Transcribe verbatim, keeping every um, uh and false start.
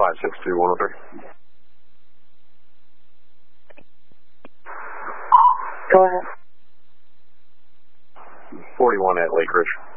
five six two one oh three. Go ahead. forty-one at Lake Ridge.